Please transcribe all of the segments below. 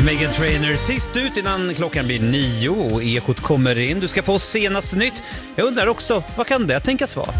Meghan Trainor sist ut innan klockan blir 9 och Ekot kommer in. Du ska få senast nytt. Jag undrar också, vad kan det tänkas vara?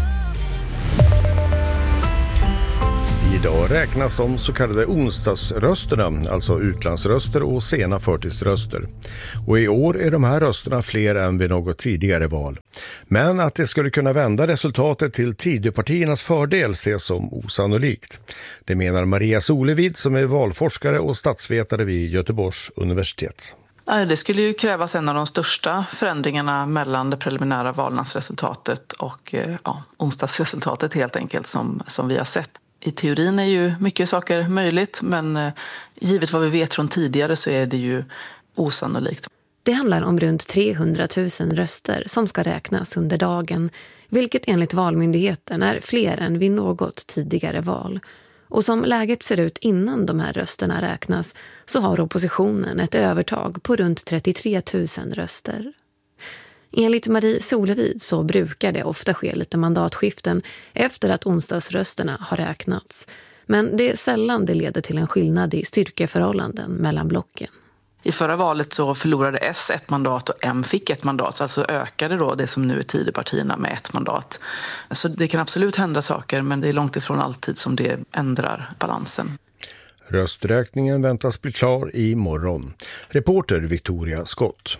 Idag räknas de så kallade onsdagsrösterna, alltså utlandsröster och sena förtidsröster. Och i år är de här rösterna fler än vid något tidigare val. Men att det skulle kunna vända resultatet till Tidöpartiernas fördel ses som osannolikt. Det menar Maria Solevid som är valforskare och statsvetare vid Göteborgs universitet. Det skulle ju krävas en av de största förändringarna mellan det preliminära valnadsresultatet och onsdagsresultatet helt enkelt som vi har sett. I teorin är ju mycket saker möjligt, men givet vad vi vet från tidigare så är det ju osannolikt. Det handlar om runt 300 000 röster som ska räknas under dagen, vilket enligt Valmyndigheten är fler än vid något tidigare val. Och som läget ser ut innan de här rösterna räknas så har oppositionen ett övertag på runt 33 000 röster. Enligt Marie Solevid så brukar det ofta ske lite mandatskiften efter att onsdagsrösterna har räknats. Men det är sällan det leder till en skillnad i styrkeförhållanden mellan blocken. I förra valet så förlorade S ett mandat och M fick ett mandat. Så alltså ökade då det som nu är Tidöpartierna med ett mandat. Så det kan absolut hända saker, men det är långt ifrån alltid som det ändrar balansen. Rösträkningen väntas bli klar i morgon. Reporter Victoria Skott.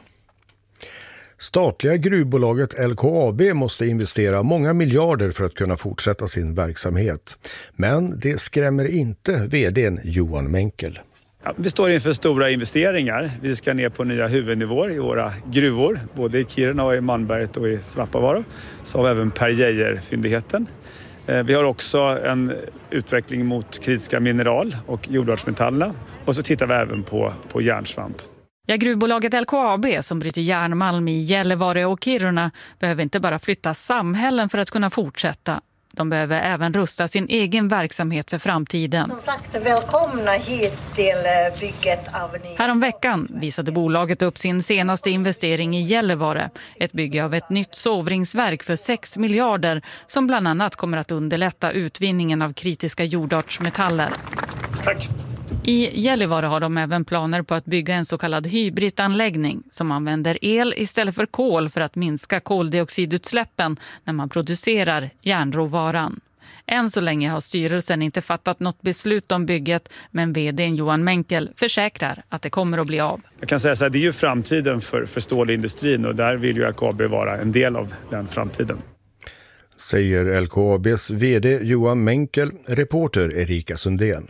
Statliga gruvbolaget LKAB måste investera många miljarder för att kunna fortsätta sin verksamhet. Men det skrämmer inte vd:n Johan Menkel. Ja, vi står inför stora investeringar. Vi ska ner på nya huvudnivåer i våra gruvor, både i Kiruna och i Malmberget och i Svappavaara. Så har vi även Per Geijer-fyndigheten. Vi har också en utveckling mot kritiska mineral och jordartsmetallerna. Och så tittar vi även på järnsvamp. Ja, gruvbolaget LKAB som bryter järnmalm i Gällivare och Kiruna behöver inte bara flytta samhällen för att kunna fortsätta. De behöver även rusta sin egen verksamhet för framtiden. Som sagt, välkomna hit till bygget av ny... Häromveckan visade bolaget upp sin senaste investering i Gällivare. Ett bygge av ett nytt sovringsverk för 6 miljarder som bland annat kommer att underlätta utvinningen av kritiska jordartsmetaller. Tack! I Gällivare har de även planer på att bygga en så kallad hybridanläggning som använder el istället för kol för att minska koldioxidutsläppen när man producerar järnråvaran. Än så länge har styrelsen inte fattat något beslut om bygget, men vd:n Johan Menkel försäkrar att det kommer att bli av. Jag kan säga så här, det är ju framtiden för stålindustrin och där vill ju LKAB vara en del av den framtiden. Säger LKABs vd Johan Menkel, reporter Erika Sundén.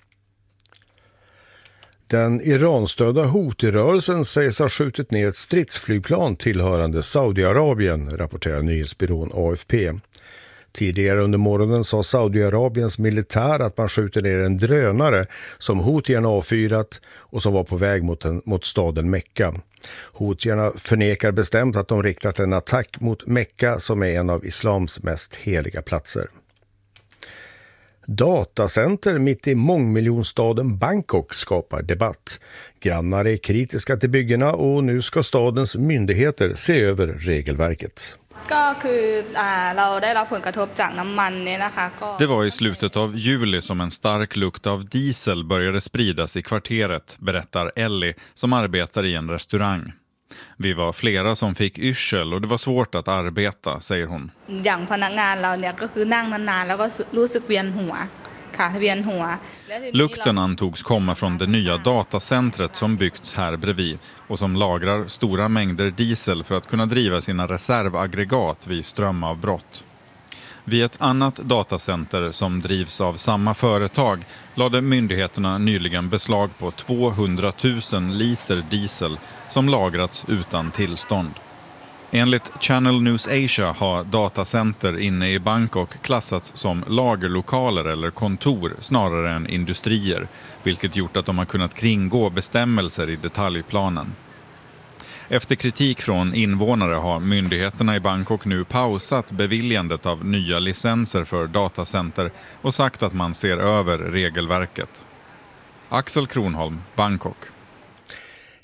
Den Iranstödda Houthi-rörelsen sägs ha skjutit ner ett stridsflygplan tillhörande Saudiarabien, rapporterar nyhetsbyrån AFP. Tidigare under morgonen sa Saudiarabiens militär att man skjuter ner en drönare som Houthierna avfyrat och som var på väg mot staden Mekka. Houthierna förnekar bestämt att de riktat en attack mot Mekka som är en av islams mest heliga platser. Datacenter mitt i mångmiljonstaden Bangkok skapar debatt. Grannar är kritiska till byggena och nu ska stadens myndigheter se över regelverket. Det var i slutet av juli som en stark lukt av diesel började spridas i kvarteret, berättar Ellie som arbetar i en restaurang. Vi var flera som fick yrsel och det var svårt att arbeta, säger hon. Lukten antogs komma från det nya datacentret som byggts här bredvid och som lagrar stora mängder diesel för att kunna driva sina reservaggregat vid strömavbrott. Vid ett annat datacenter som drivs av samma företag lade myndigheterna nyligen beslag på 200 000 liter diesel som lagrats utan tillstånd. Enligt Channel News Asia har datacenter inne i Bangkok klassats som lagerlokaler eller kontor snarare än industrier, vilket gjort att de har kunnat kringgå bestämmelser i detaljplanen. Efter kritik från invånare har myndigheterna i Bangkok nu pausat beviljandet av nya licenser för datacenter och sagt att man ser över regelverket. Axel Kronholm, Bangkok.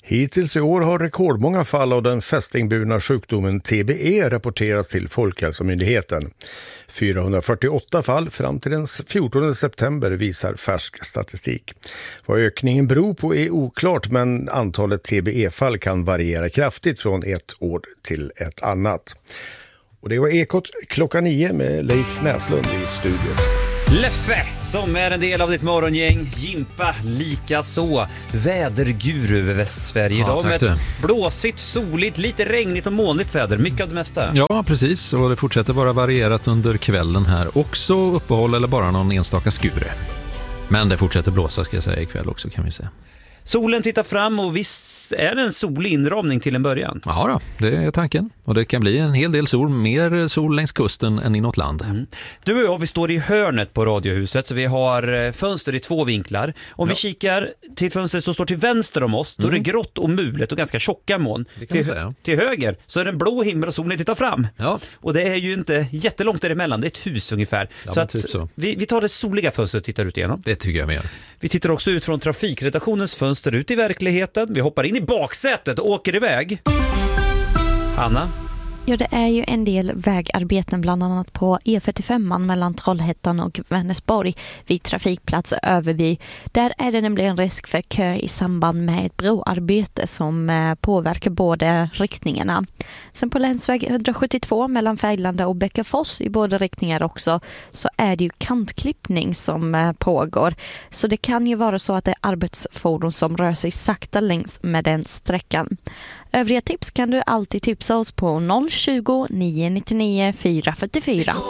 Hittills i år har rekordmånga fall av den fästingburna sjukdomen TBE rapporterats till Folkhälsomyndigheten. 448 fall fram till den 14 september visar färsk statistik. Vad ökningen beror på är oklart, men antalet TBE-fall kan variera kraftigt från ett år till ett annat. Och det var Ekot 9 med Leif Näslund i studion. Leffe, som är en del av ditt morgongäng. Jimpa, lika så. Vädergur över Västsverige idag med ett blåsigt, soligt, lite regnigt och molnigt väder. Mycket av det mesta. Ja, precis. Och det fortsätter vara varierat under kvällen här. Också uppehåll eller bara någon enstaka skur. Men det fortsätter blåsa, ska jag säga, ikväll också, kan vi säga. Solen tittar fram och visst är det en solig inramning till en början. Ja då, det är tanken. Och det kan bli en hel del sol, mer sol längs kusten än inåt land. Mm. Du och jag, vi står i hörnet på Radiohuset, så vi har fönster i 2 vinklar. Om vi kikar till fönstret som står till vänster om oss, då är det grått och mulet och ganska tjocka moln. Till höger så är det en blå himmel och solen tittar fram. Ja. Och det är ju inte jättelångt däremellan, det är ett hus ungefär. Ja, så att typ så. Vi tar det soliga fönstret och tittar ut igenom. Det tycker jag med. Vi tittar också ut från trafikredaktionens fönster ut i verkligheten. Vi hoppar in i baksätet och åker iväg. Hanna? Ja, det är ju en del vägarbeten bland annat på E45 mellan Trollhättan och Vänersborg vid trafikplats Överby. Där är det nämligen risk för kö i samband med ett broarbete som påverkar båda riktningarna. Sen på länsväg 172 mellan Färglanda och Bäckafors i båda riktningar också, så är det ju kantklippning som pågår. Så det kan ju vara så att det är arbetsfordon som rör sig sakta längs med den sträckan. Övriga tips kan du alltid tipsa oss på 020 999 444.